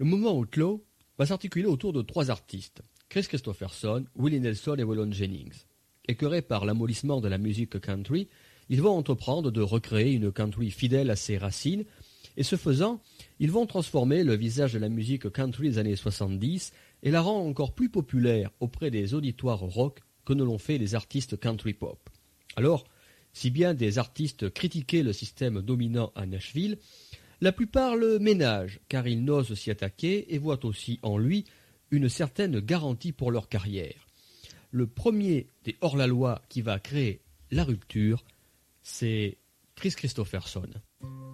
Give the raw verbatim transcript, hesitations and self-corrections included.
Le mouvement Outlaw va s'articuler autour de trois artistes, Chris Christopherson, Willie Nelson et Waylon Jennings. Écœurés par l'amollissement de la musique country, ils vont entreprendre de recréer une country fidèle à ses racines, et ce faisant, ils vont transformer le visage de la musique country des années soixante-dix et la rendre encore plus populaire auprès des auditoires rock que ne l'ont fait les artistes country pop. Alors, si bien des artistes critiquaient le système dominant à Nashville, la plupart le ménagent car ils n'osent s'y attaquer et voient aussi en lui une certaine garantie pour leur carrière. Le premier des hors-la-loi qui va créer la rupture, c'est Chris Christopherson.